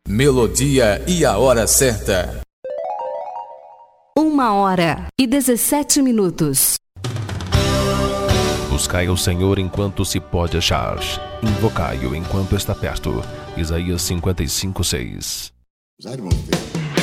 Melodia e a hora certa. 1h17. Buscai o Senhor enquanto se pode achar. Invocai-o enquanto está perto. Isaías 55:6.